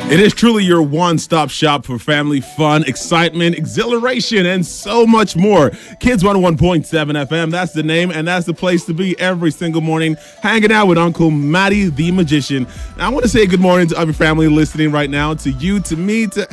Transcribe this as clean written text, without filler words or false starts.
It is truly your one-stop shop for family fun, excitement, exhilaration, and so much more. Kids 101.7 FM, that's the name, and that's the place to be every single morning, hanging out with Uncle Matty the Magician. Now, I want to say good morning to every family listening right now, to you, to me, to